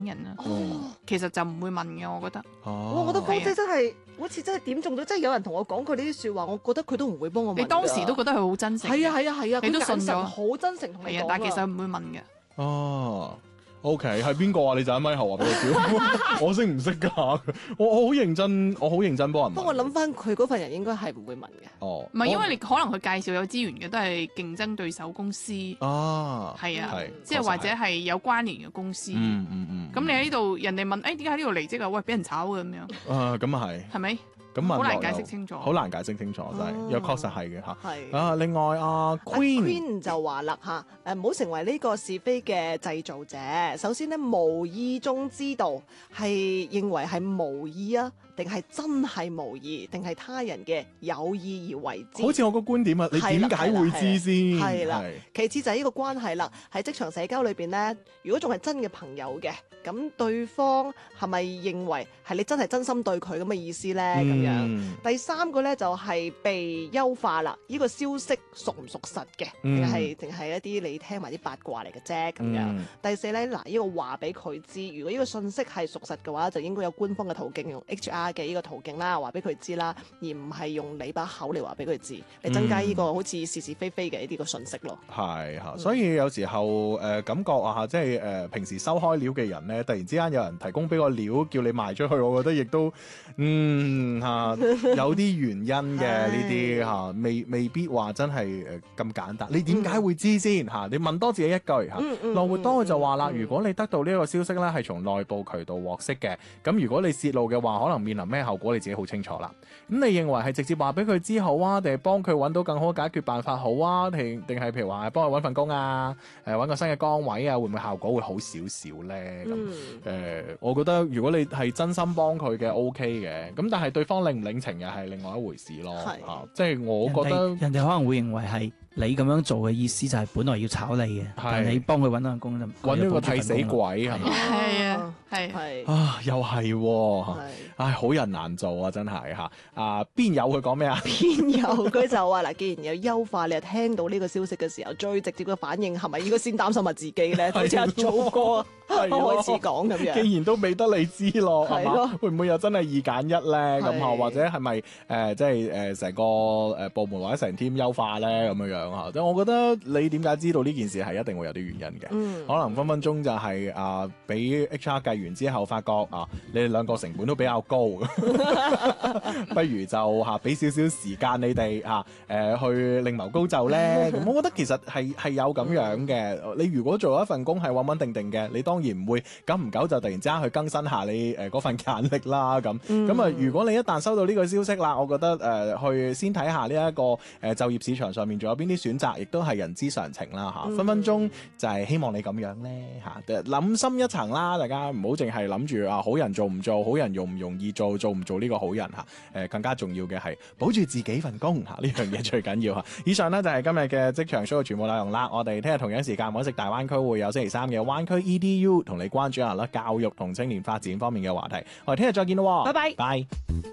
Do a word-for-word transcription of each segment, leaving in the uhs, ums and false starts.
人啊， 哦， 其實就唔會問嘅，我覺得。 哦， 我覺得芳係啊姐真係好似真係點中咗，即係有人同我講過呢啲説話，我覺得佢都唔會幫我問㗎。 你當時都覺得佢好真誠嘅。 係啊係啊係啊，佢你都信咗眼神好真誠同你講， 係啊但係其實唔會問嘅。 哦，OK，係邊個啊？你就喺咪後話俾我知，我識唔識㗎？我我好認真，我好認真幫人問。 不過我諗翻佢嗰份人應該係唔會問嘅。 哦， 唔係因為你可能佢介紹有資源嘅都係競爭對手公司， 啊， 係啊係， 即係或者係有關聯嘅公司。 嗯嗯嗯， 咁你喺呢度，人哋問，誒點解喺呢度離職啊？喂，俾人炒嘅咁樣， 啊咁啊係， 係咪？ 咁問好難落又解釋清楚好難解釋清楚，真係， 哦又確實係嘅嚇。 係。 啊，另外啊阿 Queen， Queen 就話啦嚇，誒唔好成為呢個是非嘅製造者。首先咧，無意中知道係認為係無意啊，定係真係無意，定係他人嘅有意而為之。 好似我個觀點啊，你點解會知先？ 係啦係其次就係呢個關係啦，喺職場社交裏邊呢，如果仲係真嘅朋友嘅，咁對方係咪認為係你真係真心對佢咁嘅意思呢？咁樣、 嗯第三個呢，就係、被優化啦，呢、個消息屬唔屬實嘅，定係定係一啲你聽埋啲八卦嚟嘅啫咁樣。 嗯第四呢，嗱呢個話俾佢知，如果呢個信息係屬實嘅話，就應該有官方嘅途徑，用 H R 嘅呢個途徑啦，話俾佢知啦，而唔係用你把口嚟話俾佢知，你增加呢個好似是是非非嘅呢啲個信息咯。 係嚇，所以有時候誒、呃、感覺啊，即係誒、呃、平時收開料嘅人咧，突然之間有人提供俾個料叫你賣出去，我覺得亦都嗯嚇、啊、有啲原因嘅呢啲嚇，未未必話真係誒咁簡單。你點解會知先嚇、你問多自己一句嚇。 嗯嗯羅活多佢就話啦， 嗯嗯如果你得到呢一個消息咧係從內部渠道獲悉嘅，咁如果你泄露嘅話，可能面臨咩後果你自己好清楚啦。咁你認為係直接話俾佢知好啊，定係幫佢揾到更好嘅解決辦法好啊？定定係譬如話幫佢揾份工啊，誒揾個新嘅崗位啊，會唔會效果會好少少咧？咁誒、 嗯呃我覺得如果你係真心幫佢嘅 OK 嘅，咁但係對方領唔領情又係另外一回事咯。 係嚇即係我覺得人哋人哋可能會認為係你咁樣做嘅意思就係本來要炒你嘅，但係你幫佢揾到份工就揾咗個替死鬼係咪？ 係啊，係係啊，又係喎、 係唉，好人難做啊，真係嚇！啊，邊有佢講咩啊？ 邊有佢就話嗱，既然有優化，你又聽到呢個消息嘅時候，最直接嘅反應係咪應該先擔心下自己咧？好似阿祖哥係咯開始講咁樣。 既然都俾得你知咯，係係咯嘛？會唔會又真係二揀一咧？咁係啊，或者係咪誒，即係誒成個誒部門或者成 team 優化咧？咁樣樣嚇，即係我覺得你點解知道呢件事係一定會有啲原因嘅？ 嗯可能分分鐘就係啊，俾 H R 計完之後，發覺啊，你哋兩個成本都比較高，不如就嚇俾少少時間你哋嚇誒去另謀高就咧。咁我覺得其實係係有咁樣嘅。你如果做一份工係穩穩定定嘅，你當然唔會久唔久就突然之間去更新下你誒嗰份簡歷啦。咁咁啊，如果你一旦收到呢個消息啦，我覺得誒、呃、去先睇下呢一個誒、呃、就業市場上面仲有邊啲選擇，亦都係人之常情啦嚇。分分鐘就係希望你咁樣咧嚇，諗深一層啦，大家唔好淨係諗住啊好人做唔做，好人容唔容易做，做唔做呢個好人嚇。誒、更加重要嘅係保住自己份工嚇，呢樣嘢最緊要嚇。以上呢，就係今日嘅職場 show 嘅全部內容啦。我哋聽日同樣時間揾食大灣區會有星期三嘅灣區 E D U 同你關注下啦教育同青年發展方面嘅話題。我哋聽日再見咯， 拜拜拜。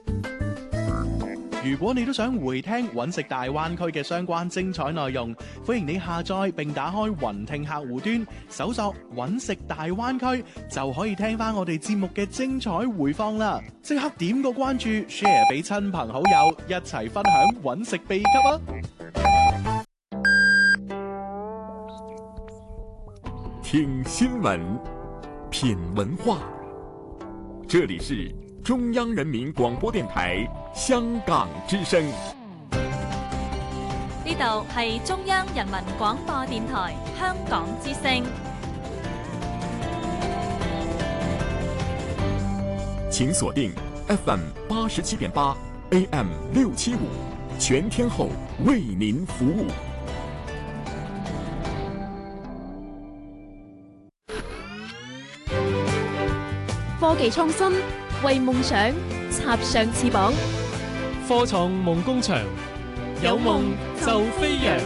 如果你都想回聽揾食大灣區嘅相關精彩內容，歡迎你下載並打開雲聽客戶端，搜索揾食大灣區，就可以聽翻我哋節目嘅精彩回放啦！即刻點個關注 ，share 俾親朋好友，一齊分享揾食秘笈啊！ 聽新聞，品文化，這裡是中央人民廣播電台香港之聲。 呢度係中央人民廣播電台香港之聲。 請鎖定 F M 八十七點八 A M 六七五，全天候為您服務。 科技創新，為夢想插上翅膀。 科創夢工場，有夢就飛揚。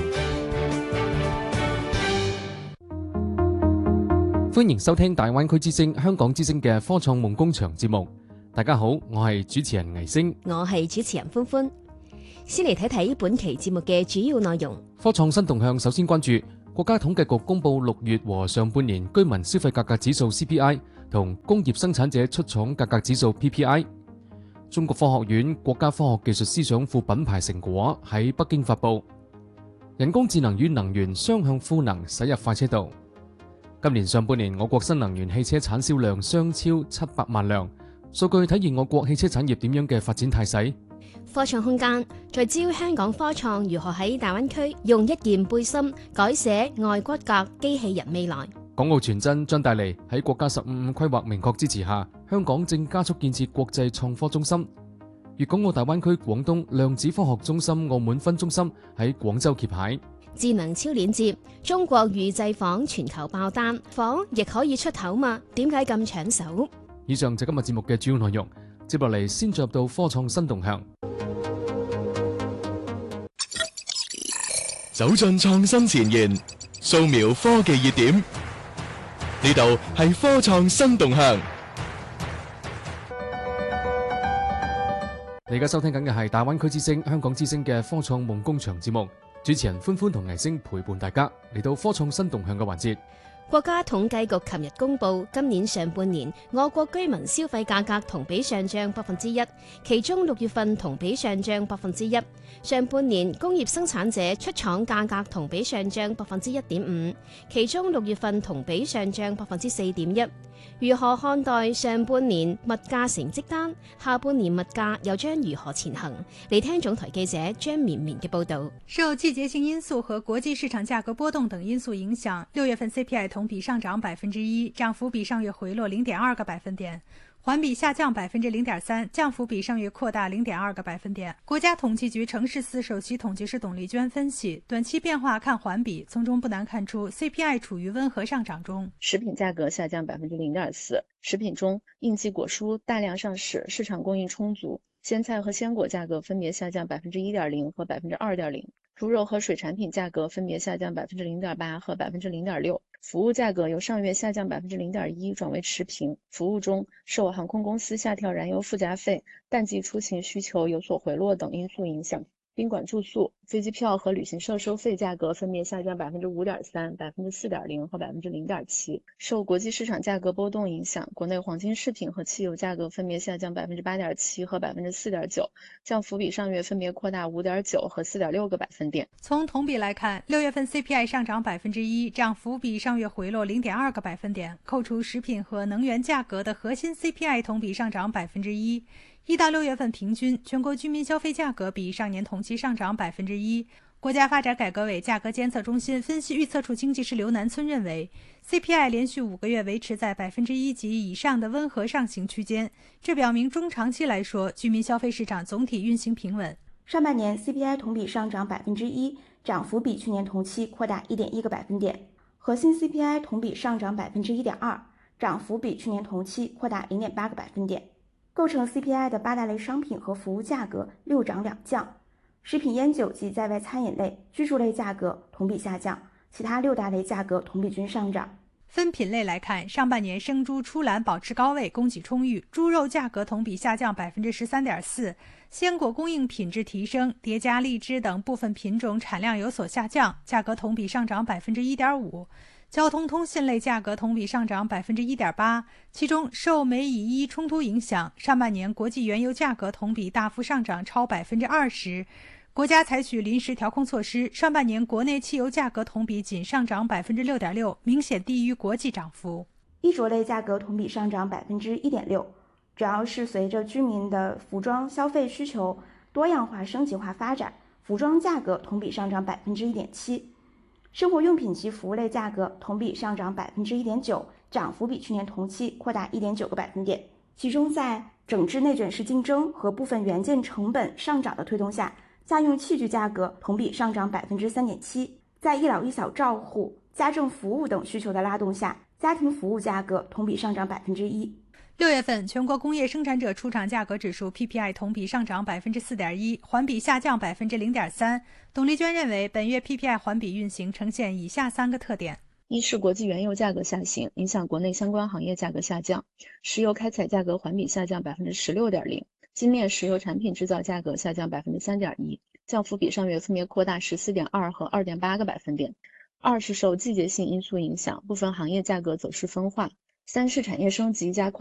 歡迎收聽大灣區之聲、香港之聲嘅科創夢工場節目。大家好，我係主持人倪星， 我係主持人歡歡。先嚟睇睇本期節目嘅主要內容。 科創新動向，首先關注國家統計局公布六月和上半年居民消費價格指數 C P I。 同工業生產者出廠價格指數 P P I。中國科學院國家科學技術思想庫品牌成果喺北京發布，人工智能與能源雙向賦能駛入快車道。今年上半年，我國新能源汽車產銷量雙超七百萬輛，數據體現我國汽車產業點樣嘅發展態勢。 科創空間聚焦香港科創如何喺大灣區用一件背心改寫外骨骼機器人未來。 港澳傳真將帶嚟喺國家十五五規劃明確支持下，香港正加速建設國際創科中心。粵港澳大灣區廣東量子科學中心澳門分中心喺廣州揭牌。 智能超鏈接，中國預製房全球爆單，房亦可以出口嘛？點解咁搶手？ 以上就今日節目嘅主要內容，接落嚟先進入到科創新動向。 走進創新前沿，掃描科技熱點。呢度係科創新動向。 你而家收聽緊嘅係大灣區之聲、香港之聲嘅科創夢工場節目，主持人歡歡同倪星陪伴大家嚟到科創新動向嘅環節。 國家統計局琴日公布，今年上半年我國居民消費價格同比上漲百分之一，其中六月份同比上漲百分之一。上半年工業生產者出廠價格同比上漲百分之一點五，其中六月份同比上漲百分之四點一。如何看待上半年物價成績單？下半年物價又將如何前行？嚟聽總台記者張綿綿嘅報道。 受季節性因素和國際市場價格波動等因素影響，六月份 C P I 同比上漲百分之一，漲幅比上月回落零點二個百分點。環比下降百分之零點三，降幅比上月擴大零點二個百分點。國家統計局城市司首席統計師董麗娟分析，短期變化看環比，從中不難看出 C P I 處於溫和上漲中。 食品價格下降百分之零點四，食品中應季果蔬大量上市，市場供應充足。鮮菜和鮮果價格分別下降百分之一點零和百分之二點零，豬肉和水產品價格分別下降百分之零點八和百分之零點六。服務價格由上月下降百分之零點一轉為持平。服務中受航空公司下調燃油附加費、淡季出行需求有所回落等因素影響，賓館住宿、飛機票和旅行社收費價格分別下降百分之五點三、百分之四點零和百分之零點七。受國際市場價格波動影響，國內黃金飾品和汽油價格分別下降百分之八點七和百分之四點九，降幅比上月分別擴大五點九和四點六個百分點。 從同比來看，六月份 C P I 上漲百分之一，漲幅比上月回落零點二個百分點。扣除食品和能源價格的核心 C P I 同比上漲百分之一。一到六月份平均，全國居民消費價格比上年同期上漲百分之一。國家發展改革委價格監測中心分析預測處經濟師劉南村認為 ，C P I 連續五個月維持在百分之一及以上的溫和上行區間，這表明中長期來說，居民消費市場總體運行平穩。 上半年 C P I 同比上漲百分之一，漲幅比去年同期擴大一點一個百分點。核心 C P I 同比上漲百分之一點二，漲幅比去年同期擴大零點八個百分點。構成 C P I 的八大類商品和服務價格六漲兩降，食品煙酒及在外餐飲類、居住類價格同比下降，其他六大類價格同比均上漲。 分品類來看，上半年生豬、出欄保持高位，供給充裕，豬肉價格同比下降百分之十三點四，鮮果供應品質提升，疊加荔枝等部分品種產量有所下降，價格同比上漲百分之一點五。交通通信類價格同比上漲百分之一點八，其中受美以伊衝突影響，上半年國際原油價格同比大幅上漲超百分之二十。國家採取臨時調控措施，上半年國內汽油價格同比僅上漲百分之六點六，明顯低於國際漲幅。 衣着類價格同比上漲百分之一點六，主要是隨着居民的服裝消費需求多樣化升級化發展，服裝價格同比上漲百分之一點七。生活用品及服務類價格同比上漲百分之一點九，漲幅比去年同期擴大一點九個百分點。其中，在整治內卷式競爭和部分元件成本上漲的推動下，家用器具價格同比上漲百分之三點七。在一老一小照護、家政服務等需求的拉動下，家庭服務價格同比上漲百分之一。 六月份全國工業生產者出廠價格指數 P P I 同比上漲百分之四點一，環比下降百分之零點三。董麗娟認為，本月 P P I 環比運行呈現以下三個特點： 一是國際原油價格下行，影響國內相關行業價格下降，石油開採價格環比下降百分之十六點零，精煉石油產品製造價格下降百分之三點一，降幅比上月分別擴大十四點二和二點八個百分點。二是受季節性因素影響，部分行業價格走勢分化。 三是产业升级加快。